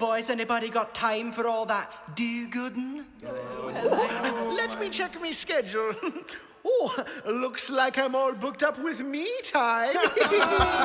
boys, anybody got time for all that do-gooding? Let me check my schedule. Oh, looks like I'm all booked up with me time.